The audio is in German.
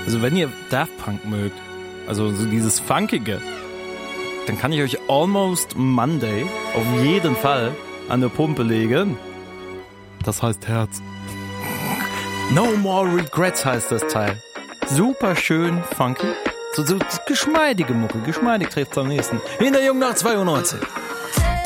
Also wenn ihr Daft Punk mögt, also so dieses Funkige, dann kann ich euch Almost Monday auf jeden Fall an der Pumpe legen. Das heißt Herz. No More Regrets heißt das Teil. Super schön funky. So geschmeidige Mucke. Geschmeidig trifft's am nächsten. In der Jungnacht 92.